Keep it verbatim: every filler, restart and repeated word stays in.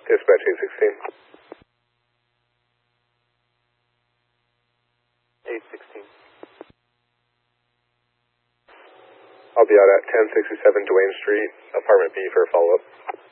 Dispatch eight sixteen. eight sixteen. I'll be out at ten sixty-seven Duane Street, apartment B for a follow-up.